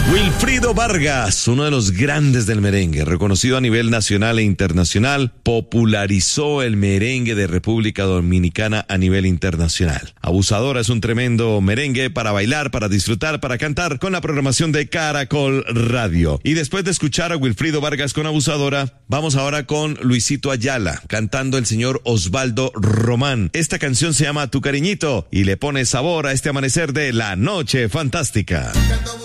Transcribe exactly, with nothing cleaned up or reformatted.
Wilfrido Vargas, uno de los grandes del merengue, reconocido a nivel nacional e internacional, popularizó el merengue de República Dominicana a nivel internacional. Abusadora es un tremendo merengue para bailar, para disfrutar, para cantar con la programación de Caracol Radio. Y después de escuchar a Wilfrido Vargas con Abusadora, vamos ahora con Luisito Ayala, cantando el señor Osvaldo Román. Esta canción se llama Tu Cariñito y le pone sabor a este amanecer de La Noche Fantástica.